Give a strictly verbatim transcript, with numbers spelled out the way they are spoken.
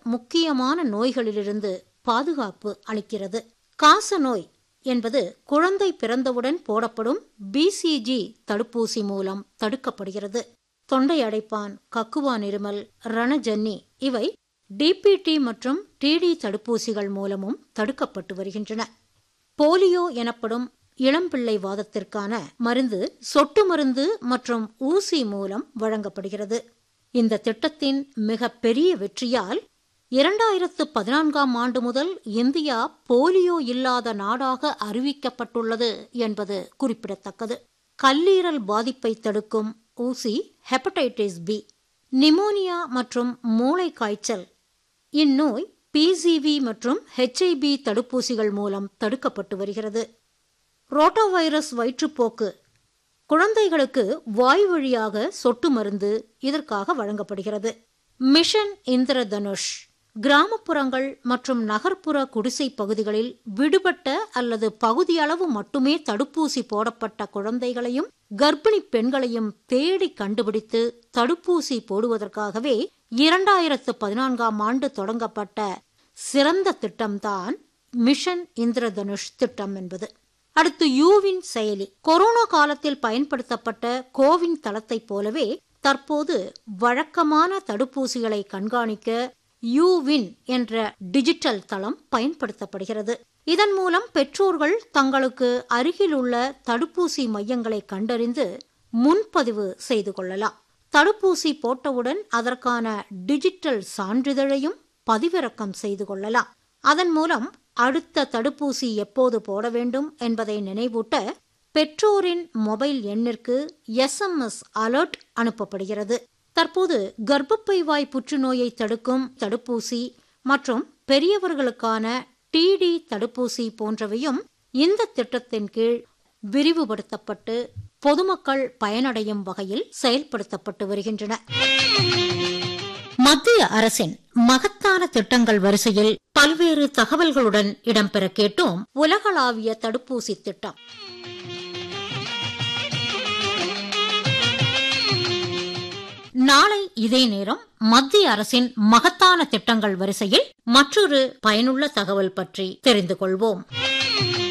முக்கியமான நோய்களிலிருந்து பாதுகாப்பு அளிக்கிறது. காச நோய் என்பது குழந்தை பிறந்தவுடன் போடப்படும் பிசிஜி தடுப்பூசி மூலம் தடுக்கப்படுகிறது. தொண்டை அடைப்பான், கக்குவான் இருமல், ரணஜன்னி இவை டிபிடி மற்றும் டிடி தடுப்பூசிகள் மூலமும் தடுக்கப்பட்டு வருகின்றன. போலியோ எனப்படும் இளம்பிள்ளை வாதத்திற்கான மருந்து சொட்டு மருந்து மற்றும் ஊசி மூலம் வழங்கப்படுகிறது. இந்த திட்டத்தின் மிக பெரிய வெற்றியால் இரண்டாயிரத்து பதினான்காம் ஆண்டு முதல் இந்தியா போலியோ இல்லாத நாடாக அறிவிக்கப்பட்டுள்ளது என்பது குறிப்பிடத்தக்கது. கல்லீரல் பாதிப்பை தடுக்கும் ஊசி ஹெப்படைட்டிஸ் பி, நிமோனியா மற்றும் மூளை காய்ச்சல் இந்நோய் பிசிவி மற்றும் ஹெச்ஐவி தடுப்பூசிகள் மூலம் தடுக்கப்பட்டு வருகிறது. ரோட்டோவைரஸ் வயிற்றுப்போக்கு குழந்தைகளுக்கு வாய் வழியாக சொட்டு மருந்து இதற்காக வழங்கப்படுகிறது. மிஷன் இந்திரதனுஷ் கிராமப்புறங்கள் மற்றும் நகர்ப்புற குடிசை பகுதிகளில் விடுபட்ட அல்லது பகுதியளவு மட்டுமே தடுப்பூசி போடப்பட்ட குழந்தைகளையும் கர்ப்பிணி பெண்களையும் தேடி கண்டுபிடித்து தடுப்பூசி போடுவதற்காகவே இரண்டாயிரத்து பதினான்காம் ஆண்டு தொடங்கப்பட்ட சிறந்த திட்டம்தான் மிஷன் இந்திரதனுஷ் திட்டம் என்பது. அடுத்து யூவின் செயலி. கொரோனா காலத்தில் பயன்படுத்தப்பட்ட கோவின் தளத்தைப் போலவே தற்போது வழக்கமான தடுப்பூசிகளை கண்காணிக்க யூவின் என்ற டிஜிட்டல் தளம் பயன்படுத்தப்படுகிறது. இதன் மூலம் பெற்றோர்கள் தங்களுக்கு அருகில் உள்ள தடுப்பூசி மையங்களை கண்டறிந்து முன்பதிவு செய்து கொள்ளலாம். தடுப்பூசி போட்டவுடன் அதற்கான டிஜிட்டல் சான்றிதழையும் பதிவிறக்கம் செய்து கொள்ளலாம். அதன் மூலம் அடுத்த தடுப்பூசி எப்போது போட வேண்டும் என்பதை நினைவூட்ட பெற்றோரின் மொபைல் எண்ணிற்கு எஸ்எம்எஸ் அலர்ட் அனுப்பப்படுகிறது. தற்போது கர்ப்பப்பை வாய் புற்றுநோயை தடுக்கும் தடுப்பூசி மற்றும் பெரியவர்களுக்கான டிடி தடுப்பூசி போன்றவையும் இந்த திட்டத்தின் கீழ் விரிவுபடுத்தப்பட்டு பொதுமக்கள் பயனடையும் வகையில் செயல்படுத்தப்பட்டு வருகின்றன. மத்திய அரசின் மகத்தான திட்டங்கள் வரிசையில் பல்வேறு தகவல்களுடன் இடம்பெற கேட்டோம் உலகளாவிய தடுப்பூசி திட்டம். நாளை இதே நேரம் மத்திய அரசின் மகத்தான திட்டங்கள் வரிசையில் மற்றொரு பயனுள்ள தகவல் பற்றி தெரிந்து கொள்வோம்.